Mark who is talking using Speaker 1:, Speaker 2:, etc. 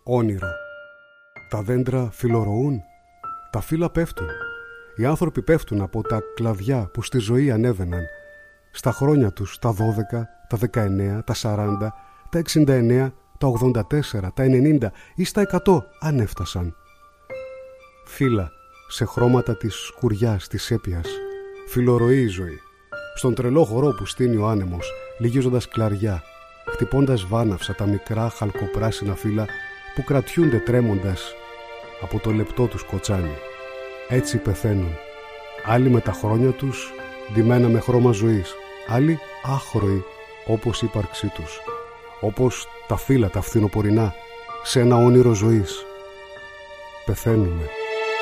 Speaker 1: Όνειρο. Τα δέντρα φιλορωούν, τα φύλλα πέφτουν. Οι άνθρωποι πέφτουν από τα κλαδιά που στη ζωή ανέβαιναν. Στα χρόνια τους, τα 12, τα 19, τα 40, τα 69, τα 84, τα 90 ή στα 100 αν έφτασαν. Φύλλα σε χρώματα της σκουριάς, της σέπιας. Φιλορροεί η ζωή. Στον τρελό χορό που στείνει ο άνεμος, λυγίζοντας κλαριά, χτυπώντας βάναυσα τα μικρά χαλκοπράσινα φύλλα που κρατιούνται τρέμοντας από το λεπτό τους κοτσάνι. Έτσι πεθαίνουν. Άλλοι με τα χρόνια τους ντυμένα με χρώμα ζωής, άλλοι άχρωοι όπως η ύπαρξή τους, όπως τα φύλλα τα φθινοπορεινά σε ένα όνειρο ζωής. Πεθαίνουμε.